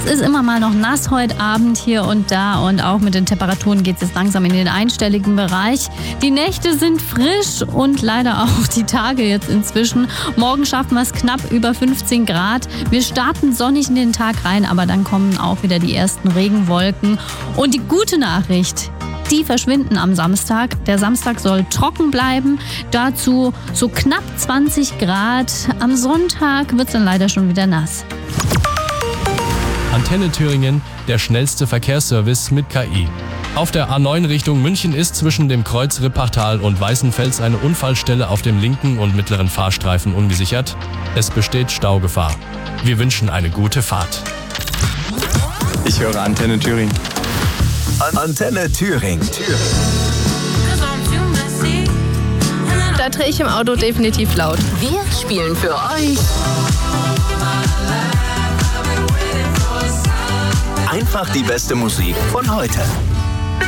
ist immer mal noch nass heute Abend hier und da und auch mit den Temperaturen geht es jetzt langsam in den einstelligen Bereich. Die Nächte sind frisch und leider auch die Tage jetzt inzwischen. Morgen schaffen wir es knapp über 15 Grad. Wir starten sonnig in den Tag rein, aber dann kommen auch wieder die ersten Regenwolken. Und die gute Nachricht, die verschwinden am Samstag. Der Samstag soll trocken bleiben. Dazu so knapp 20 Grad. Am Sonntag wird es dann leider schon wieder nass. Antenne Thüringen, der schnellste Verkehrsservice mit KI. Auf der A9 Richtung München ist zwischen dem Kreuz Rippachtal und Weißenfels eine Unfallstelle auf dem linken und mittleren Fahrstreifen ungesichert. Es besteht Staugefahr. Wir wünschen eine gute Fahrt. Ich höre Antenne Thüringen. Antenne Thüringen. Da drehe ich im Auto definitiv laut. Wir spielen für euch Einfach die beste Musik von heute.